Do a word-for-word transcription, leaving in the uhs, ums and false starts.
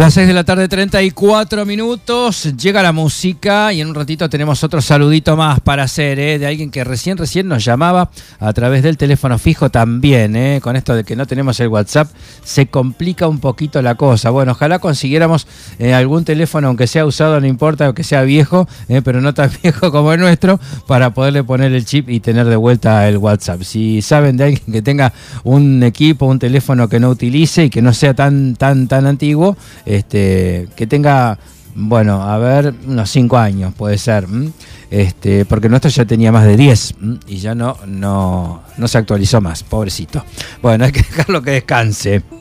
Las seis de la tarde, treinta y cuatro minutos, llega la música y en un ratito tenemos otro saludito más para hacer, ¿eh? De alguien que recién, recién nos llamaba a través del teléfono fijo también, ¿eh? Con esto de que no tenemos el WhatsApp, se complica un poquito la cosa. Bueno, ojalá consiguiéramos eh, algún teléfono, aunque sea usado, no importa, aunque sea viejo, eh, pero no tan viejo como el nuestro, para poderle poner el chip y tener de vuelta el WhatsApp. Si saben de alguien que tenga un equipo, un teléfono que no utilice y que no sea tan, tan, tan antiguo, Este, que tenga, bueno, a ver, unos cinco años puede ser, ¿m? Este, porque nuestro ya tenía más de diez ¿m? Y ya no, no, no se actualizó más, pobrecito. Bueno, hay que dejarlo que descanse.